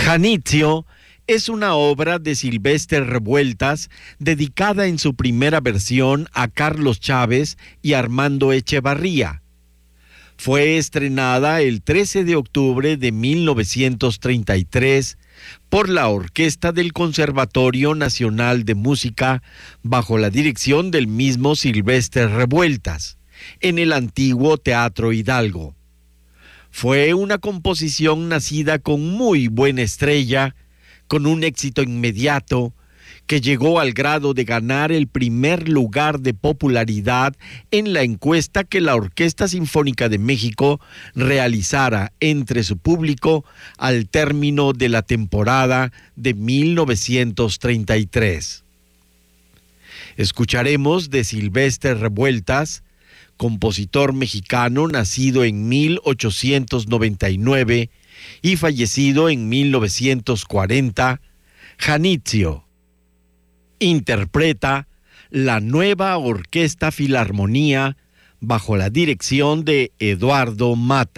Janitzio es una obra de Silvestre Revueltas dedicada en su primera versión a Carlos Chávez y Armando Echevarría. Fue estrenada el 13 de octubre de 1933 por la Orquesta del Conservatorio Nacional de Música bajo la dirección del mismo Silvestre Revueltas, en el antiguo Teatro Hidalgo. Fue una composición nacida con muy buena estrella, con un éxito inmediato, que llegó al grado de ganar el primer lugar de popularidad en la encuesta que la Orquesta Sinfónica de México realizara entre su público al término de la temporada de 1933. Escucharemos de Silvestre Revueltas, compositor mexicano nacido en 1899 y fallecido en 1940, Janitzio. Interpreta la Nueva Orquesta Filarmonía bajo la dirección de Eduardo Mata.